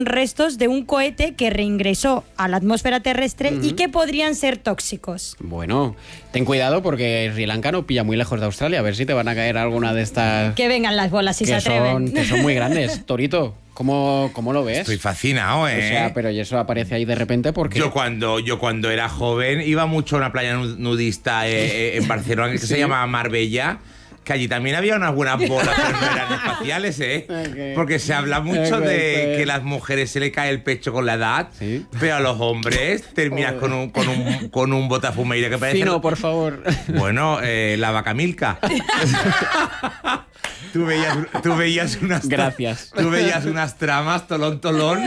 restos de un cohete que reingresó a la atmósfera terrestre y que podrían ser tóxicos. Bueno, ten cuidado porque Sri Lanka no pilla muy lejos de Australia. A ver si te van a caer alguna de estas... Que vengan las bolas si se atreven. Que son muy grandes. Torito, ¿cómo lo ves? Estoy fascinado, ¿eh? O sea, pero y eso aparece ahí de repente porque... Yo cuando era joven iba mucho a una playa nudista en Barcelona que se llama Marbella, que allí también había unas buenas bolas, pero no eran espaciales, ¿eh? Okay. Porque se habla mucho de que a las mujeres se le cae el pecho con la edad, ¿sí? Pero a los hombres terminas con un botafumeiro que parece... Sí, no, por favor. Bueno, la vaca Milka. Tú veías unas... Gracias. Tú veías unas tramas, tolón.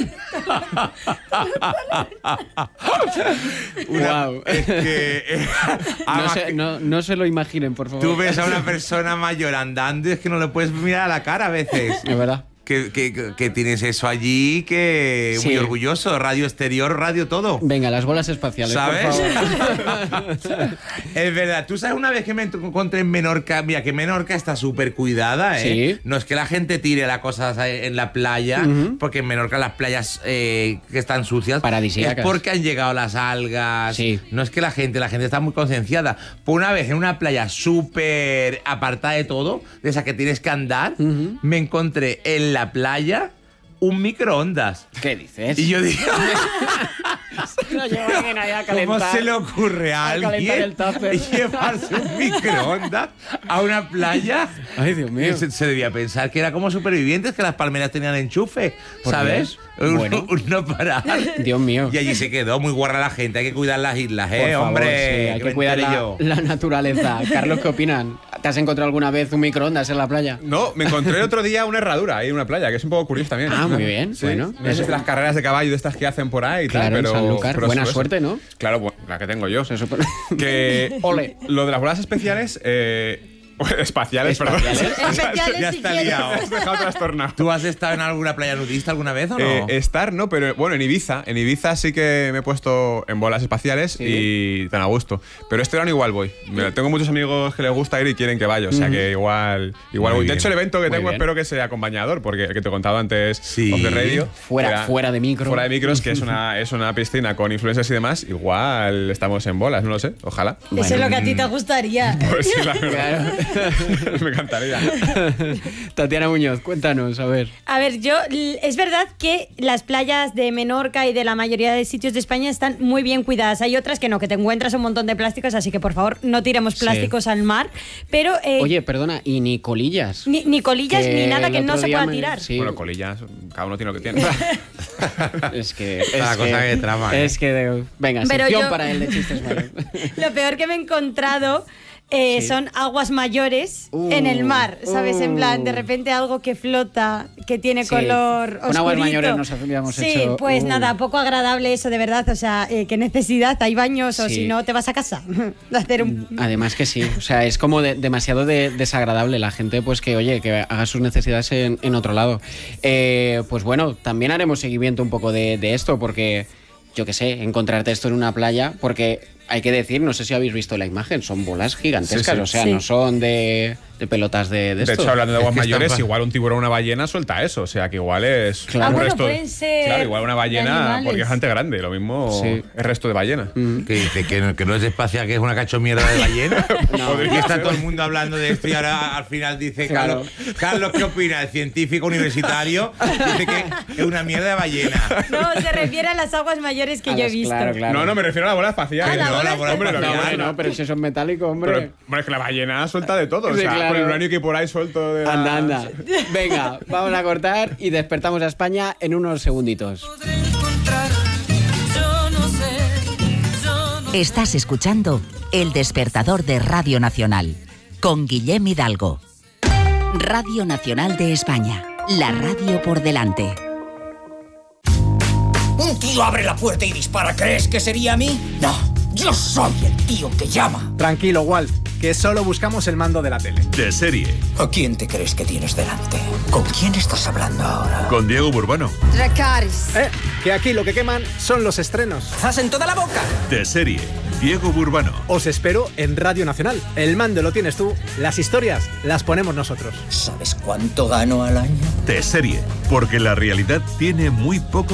Wow. Es que, no se lo imaginen, por favor. Tú ves a una persona mayor andando y es que no le puedes mirar a la cara a veces. Es verdad. Que tienes eso allí, que sí. Muy orgulloso, radio exterior, radio todo. Venga, las bolas espaciales, ¿sabes? Por favor. Es verdad, tú sabes una vez que me encontré en Menorca, mira que Menorca está súper cuidada, ¿eh? Sí. No es que la gente tire las cosas en la playa, porque en Menorca las playas que están sucias, paradisíacas, es porque han llegado las algas, sí. No es que la gente está muy concienciada. Por una vez en una playa súper apartada de todo, de esa que tienes que andar, me encontré en la playa un microondas. ¿Qué dices? Y yo digo, ¿cómo se le ocurre a alguien llevarse un microondas a una playa? Ay, Dios mío. Se debía pensar que era como Supervivientes, que las palmeras tenían enchufe, ¿sabes? Bueno. No parar. Dios mío. Y allí se quedó muy guarra la gente. Hay que cuidar las islas, Por favor, hombre. Sí, hay que cuidar la naturaleza. Carlos, ¿qué opinan? ¿Te has encontrado alguna vez un microondas en la playa? No, me encontré el otro día una herradura ahí en una playa, que es un poco curioso también. Ah, muy bien. Sí. Bueno, no sé si las carreras de caballo de estas que hacen por ahí y claro, tal, pero buena suerte, ¿no? Claro, bueno, la que tengo yo. Se supone. Que Ole. Lo de las bolas especiales, espaciales, perdón. Ya está liado. Has dejado trastornado. ¿Tú has estado en alguna playa nudista alguna vez o no? No, pero bueno, en Ibiza sí que me he puesto en bolas espaciales, ¿sí? Y tan a gusto. Pero este verano igual voy. Tengo muchos amigos que les gusta ir y quieren que vaya, o sea que igual voy. De hecho, el evento que tengo espero que sea acompañador, porque el que te he contado antes, sí. Off the Radio, fuera de micro. Fuera de micros, que es una piscina con influencers y demás, igual estamos en bolas, no lo sé, ojalá. Eso es lo que a ti te gustaría. Pues sí, la verdad. Claro. Me encantaría. Tatiana Muñoz, cuéntanos, a ver. A ver, es verdad que las playas de Menorca y de la mayoría de sitios de España están muy bien cuidadas. Hay otras que no, que te encuentras un montón de plásticos, así que por favor no tiremos plásticos al mar. Pero oye, perdona, y ni colillas. Ni colillas ni nada que no se pueda tirar. Sí. Bueno, colillas, cada uno tiene lo que tiene. Es que cosa que trama. Es que venga, sección para el de chistes malos. Lo peor que me he encontrado son aguas mayores en el mar, ¿sabes? En plan, de repente algo que flota, que tiene color oscurito. Con aguas mayores nos habíamos hecho... Sí, pues nada, poco agradable eso, de verdad. O sea, ¿qué necesidad? Hay baños o si no te vas a casa. Además que sí, o sea, es como demasiado desagradable la gente, pues que, oye, que haga sus necesidades en otro lado. Pues bueno, también haremos seguimiento un poco de esto, porque, yo qué sé, encontrarte esto en una playa, porque... Hay que decir, no sé si habéis visto la imagen, son bolas gigantescas, o sea, no son de pelotas de esto. De hecho, hablando de aguas mayores, igual un tiburón o una ballena suelta eso, o sea, que igual es un resto. Pueden ser claro, igual una ballena, porque es bastante grande, lo mismo es resto de ballena. Que dice que no es espacial, que es una cachomierda de ballena. Que está todo el mundo hablando de esto y ahora al final dice, Carlos, ¿qué opina? El científico universitario dice que es una mierda de ballena. No, se refiere a las aguas mayores que yo he visto. Claro. No, me refiero a la bola espacial. No, pero si son metálicos, hombre. Pero es que la ballena suelta de todo, o sea, por el uranio que por ahí suelto de Anda. Venga, vamos a cortar y despertamos a España en unos segunditos. Estás escuchando El Despertador de Radio Nacional con Guillem Hidalgo. Radio Nacional de España, la radio por delante. Un tío abre la puerta y dispara. ¿Crees que sería a mí? No. Yo soy el tío que llama. Tranquilo, Walt, que solo buscamos el mando de la tele. De serie. ¿A quién te crees que tienes delante? ¿Con quién estás hablando ahora? Con Diego Burbano. Que aquí lo que queman son los estrenos. ¡Zas en toda la boca! De serie. Diego Burbano. Os espero en Radio Nacional. El mando lo tienes tú, las historias las ponemos nosotros. ¿Sabes cuánto gano al año? T-Serie, porque la realidad tiene muy poco